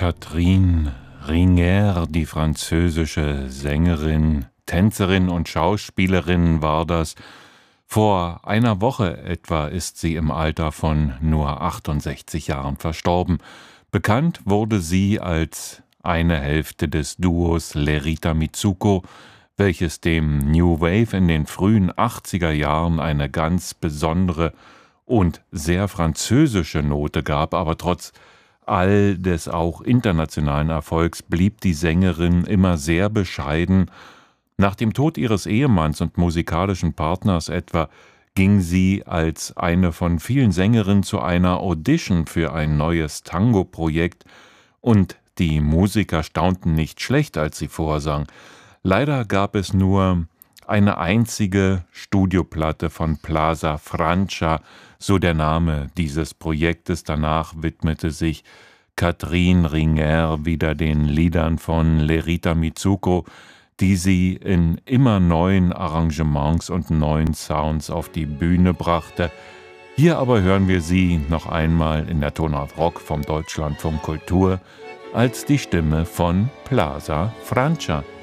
Catherine Ringer, die französische Sängerin, Tänzerin und Schauspielerin war das. Vor einer Woche etwa ist sie im Alter von nur 68 Jahren verstorben. Bekannt wurde sie als eine Hälfte des Duos Lerita Mitsuko, welches dem New Wave in den frühen 80er Jahren eine ganz besondere und sehr französische Note gab, aber trotz all des auch internationalen Erfolgs blieb die Sängerin immer sehr bescheiden. Nach dem Tod ihres Ehemanns und musikalischen Partners etwa ging sie als eine von vielen Sängerinnen zu einer Audition für ein neues Tango-Projekt und die Musiker staunten nicht schlecht, als sie vorsang. Leider gab es nur eine einzige Studioplatte von Plaza Francia, so der Name dieses Projektes. Danach widmete sich Catherine Ringer wieder den Liedern von Lerita Mitsuko, die sie in immer neuen Arrangements und neuen Sounds auf die Bühne brachte. Hier aber hören wir sie noch einmal in der Tonart Rock vom Deutschlandfunk Kultur als die Stimme von Plaza Francia.